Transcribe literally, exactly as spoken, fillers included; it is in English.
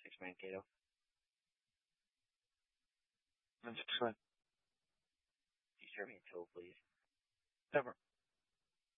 Six-man Cato. Then six one. Can you serve me a toe, please? Never.